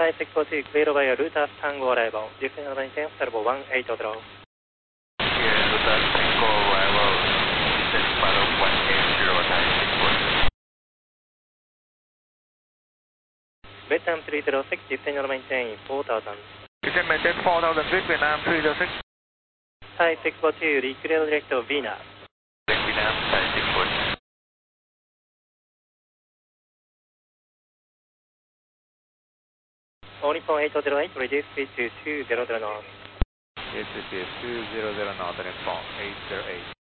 Thai 642, clear over your Lutas Tango arrival. Descend maintain, turbo 18 draw. Yeah, Lutas Tango arrival, descend final 180, Thai 642. Vietnam 306, descend maintain 4000. Descend maintain 4000 feet, Vietnam 306. Thai 642, declare direct to Vietnam. Vietnam, Thai 642. Only for 808, reduce speed to 200 knots. Yes, it is 200 knots, and 808.